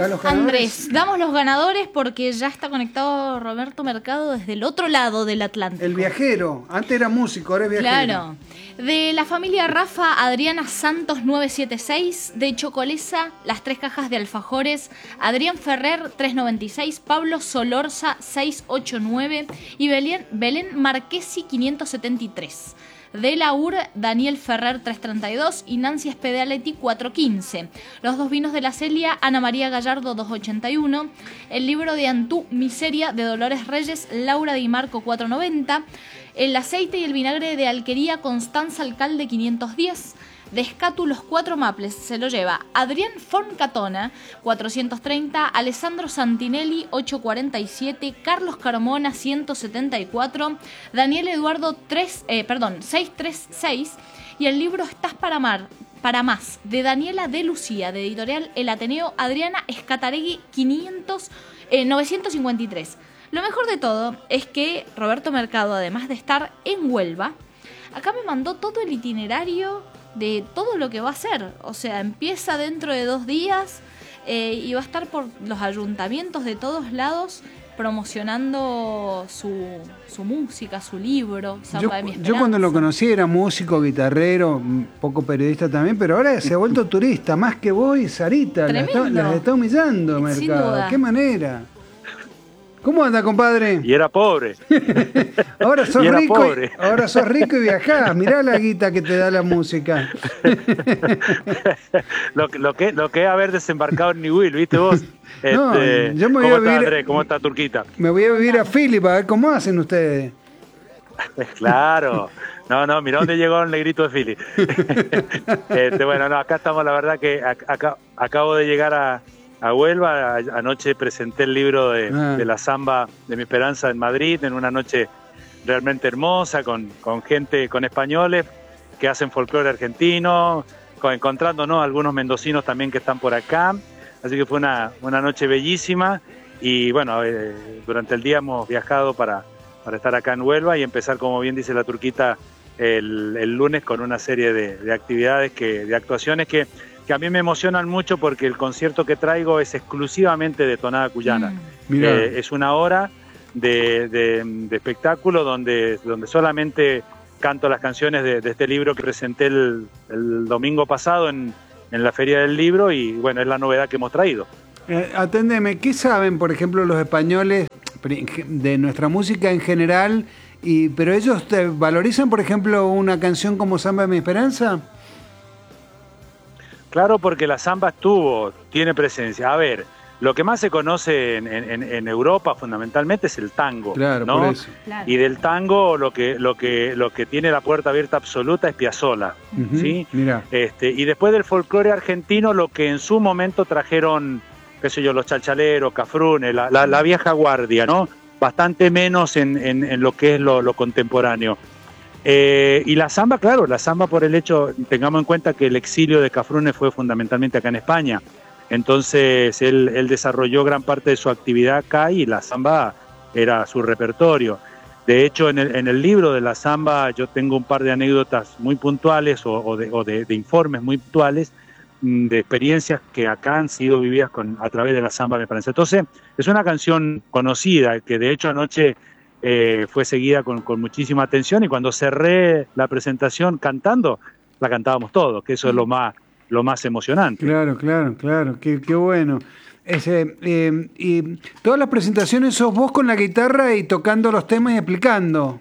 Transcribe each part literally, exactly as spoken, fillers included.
¿Da los ganadores? Andrés, damos los ganadores porque ya está conectado Roberto Mercado desde el otro lado del Atlántico. El viajero. Antes era músico, ahora es viajero. Claro. De la familia Rafa, Adriana Santos nueve siete seis. De Chocolesa, las tres cajas de alfajores. Adrián Ferrer tres noventa y seis. Pablo Solorza seis ochenta y nueve. Y Belén, Belén Marquesi quinientos setenta y tres. De la U R, Daniel Ferrer tres treinta y dos y Nancy Espedaletti cuatro quince. Los dos vinos de la Celia, Ana María Gallardo dos ochenta y uno. El libro de Antú Miseria de Dolores Reyes, Laura Di Marco cuatro noventa. El aceite y el vinagre de Alquería, Constanza Alcalde quinientos diez. De Escatu, los cuatro maples se lo lleva Adrián Foncatona cuatrocientos treinta, Alessandro Santinelli ochocientos cuarenta y siete, Carlos Carmona ciento setenta y cuatro, Daniel Eduardo tres, eh, perdón, seiscientos treinta y seis y el libro Estás para amar, para más de Daniela de Lucía de editorial El Ateneo, Adriana Escataregui quinientos, eh, novecientos cincuenta y tres. Lo mejor de todo es que Roberto Mercado, además de estar en Huelva, acá me mandó todo el itinerario de todo lo que va a hacer. O sea, empieza dentro de dos días eh, y va a estar por los ayuntamientos de todos lados promocionando su, su música, su libro, Samba yo, de mi Esperanza. Yo cuando lo conocí era músico, guitarrero, un poco periodista también, pero ahora se ha vuelto turista, más que vos y Sarita. Las está, las está humillando, Sin Mercado. duda. ¿Qué manera? ¿Cómo anda, compadre? Y era pobre. Ahora sos y era rico, pobre. Y, ahora sos rico y viajás. Mirá la guita que te da la música. lo, lo que lo que es haber desembarcado en Newell, ¿viste vos? No, Este, yo me voy ¿Cómo a está, vivir, Andrés? ¿Cómo está Turquita? Me voy a vivir a Philip a ver cómo hacen ustedes. Claro. No, no, mirá dónde llegó el negrito de Philly. este, bueno, no, acá estamos, la verdad que acá, acabo de llegar a a Huelva. Anoche presenté el libro de, ah. de la Samba de mi Esperanza en Madrid, en una noche realmente hermosa, con, con gente, con españoles que hacen folclore argentino, con, encontrándonos algunos mendocinos también que están por acá. Así que fue una, una noche bellísima y bueno, eh, durante el día hemos viajado para, para estar acá en Huelva y empezar, como bien dice la Turquita, el, el lunes con una serie de, de actividades, que, de actuaciones que que a mí me emocionan mucho porque el concierto que traigo es exclusivamente de tonada cuyana. Mm, eh, es una hora de, de, de espectáculo donde, donde solamente canto las canciones de, de este libro que presenté el, el domingo pasado en, en la Feria del Libro y bueno, es la novedad que hemos traído. Eh, aténdeme, ¿qué saben, por ejemplo, los españoles de nuestra música en general? Y, ¿pero ellos te valorizan, por ejemplo, una canción como Samba de mi Esperanza? Claro, porque la samba estuvo, tiene presencia. A ver, lo que más se conoce en, en, en Europa fundamentalmente es el tango, claro, ¿no? Por eso. Claro. Y del tango lo que, lo que, lo que tiene la puerta abierta absoluta es Piazzolla, uh-huh, ¿sí? Mirá. Este, y después del folclore argentino, lo que en su momento trajeron, qué sé yo, los chalchaleros, Cafrune, la, la, la vieja guardia, ¿no? Bastante menos en, en, en lo que es lo, lo contemporáneo. Eh, y la samba, claro, la samba por el hecho, tengamos en cuenta que el exilio de Cafrune fue fundamentalmente acá en España, entonces él, él desarrolló gran parte de su actividad acá y la samba era su repertorio. De hecho, en el, en el libro de la samba yo tengo un par de anécdotas muy puntuales o, o, de, o de, de informes muy puntuales de experiencias que acá han sido vividas con, a través de la samba, me parece. Entonces, es una canción conocida que de hecho anoche Eh, fue seguida con, con muchísima atención y cuando cerré la presentación cantando, la cantábamos todos, que eso es lo más, lo más emocionante. Claro, claro, claro, qué, qué bueno. Ese, eh, y todas las presentaciones sos vos con la guitarra y tocando los temas y explicando.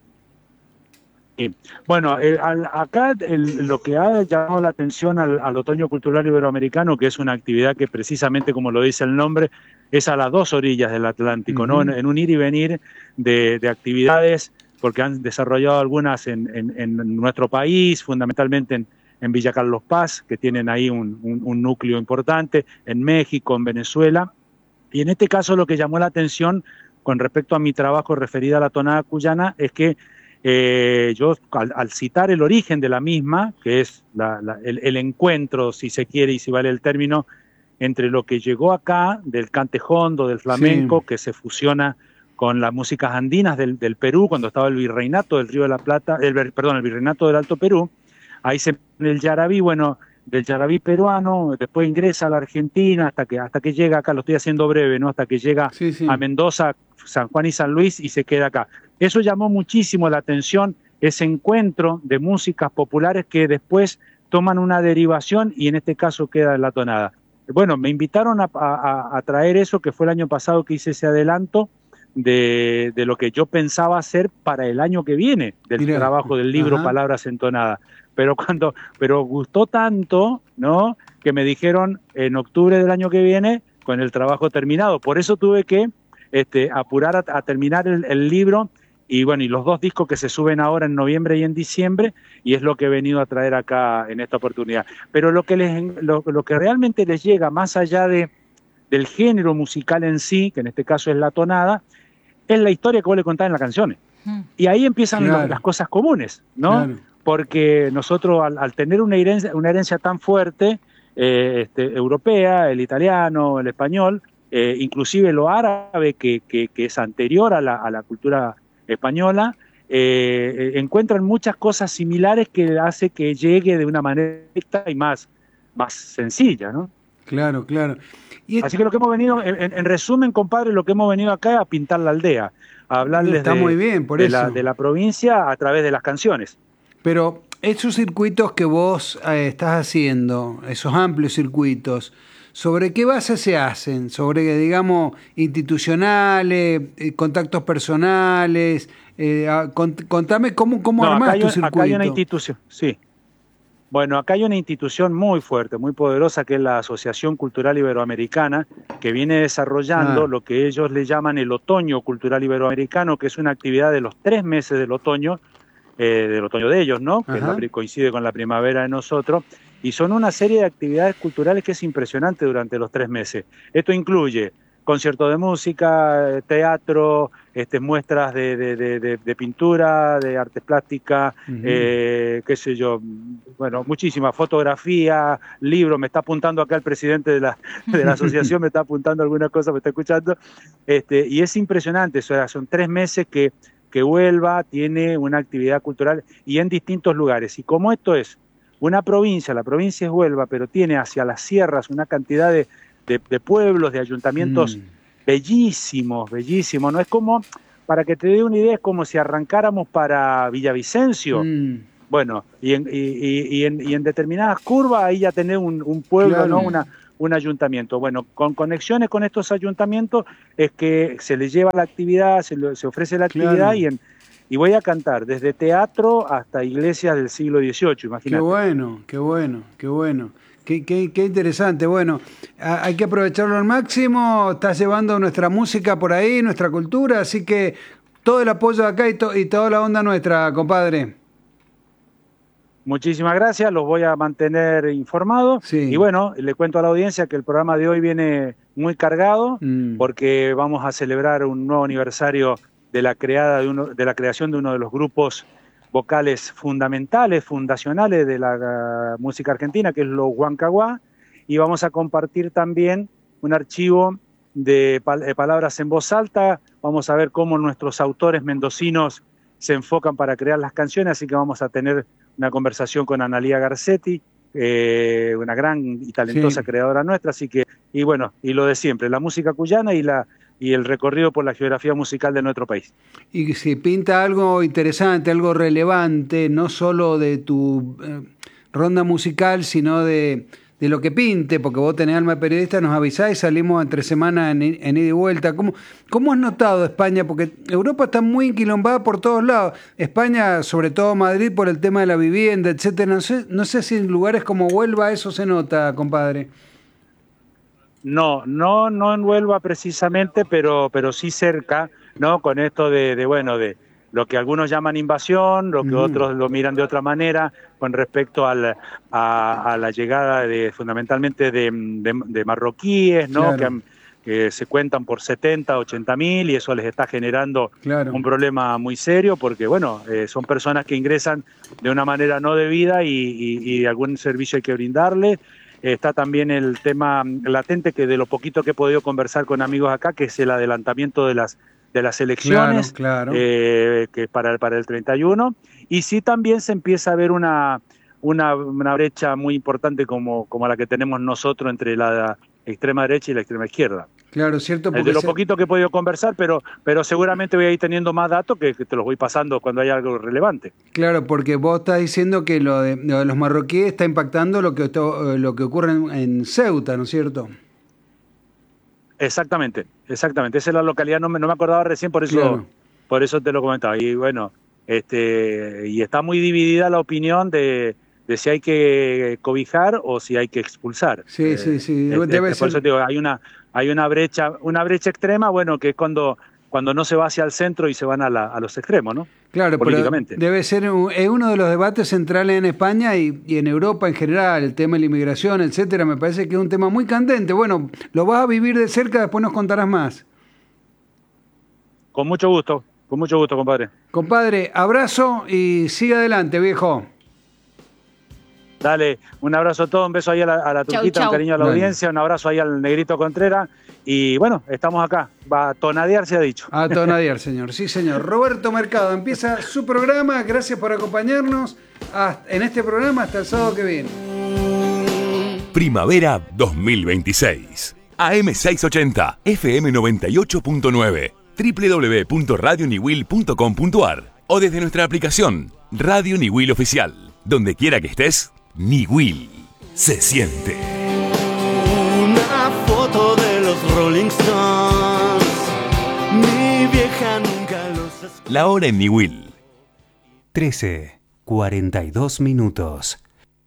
Sí. Bueno, eh, al, acá el, lo que ha llamado la atención al, al Otoño Cultural Iberoamericano, que es una actividad que precisamente, como lo dice el nombre, es a las dos orillas del Atlántico, uh-huh. ¿no? En, en un ir y venir de, de actividades, porque han desarrollado algunas en, en, en nuestro país, fundamentalmente en, en Villa Carlos Paz, que tienen ahí un, un, un núcleo importante, en México, en Venezuela. Y en este caso lo que llamó la atención con respecto a mi trabajo referido a la tonada cuyana es que eh, yo al, al citar el origen de la misma, que es la, la, el, el encuentro, si se quiere y si vale el término, entre lo que llegó acá del cantejondo, del flamenco, sí. que se fusiona con las músicas andinas del, del Perú, cuando estaba el virreinato del Río de la Plata, el, perdón, el virreinato del Alto Perú, ahí se el yarabí, bueno, del yarabí peruano, después ingresa a la Argentina hasta que, hasta que llega acá, lo estoy haciendo breve, ¿no? Hasta que llega Sí, sí. a Mendoza, San Juan y San Luis y se queda acá. Eso llamó muchísimo la atención, ese encuentro de músicas populares que después toman una derivación y en este caso queda en la tonada. Bueno, me invitaron a, a, a traer eso, que fue el año pasado que hice ese adelanto de, de lo que yo pensaba hacer para el año que viene, del Mirá. trabajo del libro Ajá. Palabras Entonadas. Pero cuando, pero gustó tanto, ¿no? Que me dijeron en octubre del año que viene con el trabajo terminado. Por eso tuve que este, apurar a, a terminar el, el libro y bueno, y los dos discos que se suben ahora en noviembre y en diciembre, y es lo que he venido a traer acá en esta oportunidad. Pero lo que les, lo, lo que realmente les llega más allá de del género musical en sí, que en este caso es la tonada, es la historia que vos le contás en las canciones. Mm. Y ahí empiezan Claro. lo, las cosas comunes, ¿no? Claro. Porque nosotros al, al tener una herencia, una herencia tan fuerte, eh, este, europea, el italiano, el español, eh, inclusive lo árabe, que, que, que es anterior a la, a la cultura española, eh, encuentran muchas cosas similares que hace que llegue de una manera directa y más, más sencilla, ¿no? Claro, claro. Y Así que lo que hemos venido, en, en resumen, compadre, lo que hemos venido acá es a pintar la aldea, a hablarles Está de, muy bien, por de, eso. la, de la provincia a través de las canciones. Pero esos circuitos que vos eh, estás haciendo, esos amplios circuitos, ¿sobre qué base se hacen? ¿Sobre, digamos, institucionales, eh, contactos personales? Eh, ah, cont- contame cómo, cómo No, armás acá hay, tu un- circuito. acá hay una institución, sí. Bueno, acá hay una institución muy fuerte, muy poderosa, que es la Asociación Cultural Iberoamericana, que viene desarrollando Ah. lo que ellos le llaman el Otoño Cultural Iberoamericano, que es una actividad de los tres meses del otoño, eh, del otoño de ellos, ¿no? Que Ajá. la- coincide con la primavera de nosotros, y son una serie de actividades culturales que es impresionante durante los tres meses. Esto incluye conciertos de música, teatro, este, muestras de, de, de, de, de pintura, de artes plásticas, Ujú. eh, qué sé yo, bueno, muchísima fotografía, libros, me está apuntando acá el presidente de la, de la asociación, me está apuntando alguna cosa, me está escuchando, este, y es impresionante, o sea, son tres meses que, que Huelva tiene una actividad cultural y en distintos lugares, y como esto es una provincia, la provincia es Huelva, pero tiene hacia las sierras una cantidad de De, de pueblos, de ayuntamientos Mm. bellísimos, bellísimos. No es como, para que te dé una idea, es como si arrancáramos para Villavicencio. Mm. Bueno, y en, y, y, y en, y en determinadas curvas ahí ya tenés un, un pueblo, Claro. ¿no? Una, un ayuntamiento. Bueno, con conexiones con estos ayuntamientos es que se les lleva la actividad, se, le, se ofrece la actividad Claro. y, en, y voy a cantar desde teatro hasta iglesias del siglo dieciocho, imagínate. Qué bueno, qué bueno, qué bueno. Qué, qué, qué interesante. Bueno, a- hay que aprovecharlo al máximo. Estás llevando nuestra música por ahí, nuestra cultura, así que todo el apoyo acá y, to- y toda la onda nuestra, compadre. Muchísimas gracias, los voy a mantener informados. Sí. Y bueno, le cuento a la audiencia que el programa de hoy viene muy cargado Mm. porque vamos a celebrar un nuevo aniversario de la, creada de, uno, de la creación de uno de los grupos vocales fundamentales, fundacionales de la uh, música argentina, que es los Huancahuá, y vamos a compartir también un archivo de, pal de palabras en voz alta. Vamos a ver cómo nuestros autores mendocinos se enfocan para crear las canciones, así que vamos a tener una conversación con Analía Garcetti, eh, una gran y talentosa Sí. creadora nuestra, así que, y bueno, y lo de siempre, la música cuyana y la y el recorrido por la geografía musical de nuestro país. Y si pinta algo interesante, algo relevante, no solo de tu eh, ronda musical, sino de, de lo que pinte, porque vos tenés alma de periodista, nos avisás y salimos entre semana en, en ida y vuelta. ¿Cómo, ¿Cómo has notado España? Porque Europa está muy enquilombada por todos lados. España, sobre todo Madrid, por el tema de la vivienda, etcétera. No sé, no sé si en lugares como Huelva eso se nota, compadre. No, no, no en Huelva precisamente, pero, pero sí cerca, ¿no? Con esto de, de, bueno, de lo que algunos llaman invasión, lo que Mm. otros lo miran de otra manera, con respecto al, a, a la llegada de, fundamentalmente de, de, de marroquíes, ¿no? Claro. Que, han- que se cuentan por setenta, ochenta mil y eso les está generando Claro. un problema muy serio porque, bueno, eh, son personas que ingresan de una manera no debida y, y, y algún servicio hay que brindarle. Está también el tema latente que de lo poquito que he podido conversar con amigos acá, que es el adelantamiento de las de las elecciones, Claro, claro. eh, que para el, para el treinta y uno. Y sí también se empieza a ver una, una, una brecha muy importante como, como la que tenemos nosotros entre la extrema derecha y la extrema izquierda. Claro, cierto. De lo se... poquito que he podido conversar, pero, pero seguramente voy a ir teniendo más datos que, que te los voy pasando cuando haya algo relevante. Claro, porque vos estás diciendo que lo de, lo de los marroquíes está impactando lo que, lo que ocurre en, en Ceuta, ¿no es cierto? Exactamente, exactamente. Esa es la localidad, no me, no me acordaba recién, por eso, claro. por eso te lo comentaba. Y bueno, este, y está muy dividida la opinión de, de si hay que cobijar o si hay que expulsar. Sí, eh, sí, sí. Este, Debe por ser... eso te digo, hay una, hay una brecha, una brecha extrema, bueno, que es cuando, cuando no se va hacia el centro y se van a, la, a los extremos, ¿no? Claro, políticamente. Pero debe ser un, es uno de los debates centrales en España y, y en Europa en general, el tema de la inmigración, etcétera. Me parece que es un tema muy candente. Bueno, lo vas a vivir de cerca, después nos contarás más. Con mucho gusto, con mucho gusto, compadre. Compadre, abrazo y sigue adelante, viejo. Dale, un abrazo a todos, un beso ahí a la, a la turquita, chau, chau. Un cariño a la Dale. audiencia, un abrazo ahí al negrito Contreras. Y bueno, estamos acá. Va a tonadear, se ha dicho. A tonadear, señor. Sí, señor. Roberto Mercado empieza su programa. Gracias por acompañarnos hasta, en este programa hasta el sábado que viene. Primavera dos mil veintiséis. A M seiscientos ochenta, F M noventa y ocho punto nueve, doble u doble u doble u punto radio niwil punto com punto a r o desde nuestra aplicación Radio Niwil Oficial. Donde quiera que estés, Niwil se siente. Una foto de los Rolling Stones. Mi vieja nunca los... La hora en Niwil. trece, cuarenta y dos minutos.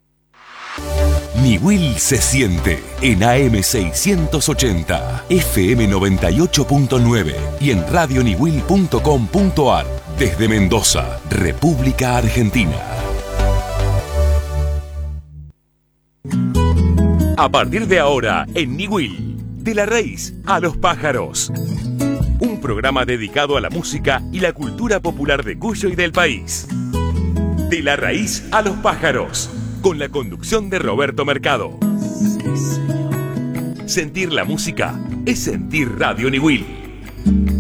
Niwil se siente en A M seiscientos ochenta, F M noventa y ocho punto nueve y en radio niwil punto com punto a r desde Mendoza, República Argentina. A partir de ahora, en Niwil, de la raíz a los pájaros. Un programa dedicado a la música y la cultura popular de Cuyo y del país. De la raíz a los pájaros, con la conducción de Roberto Mercado. Sentir la música es sentir Radio Niwil.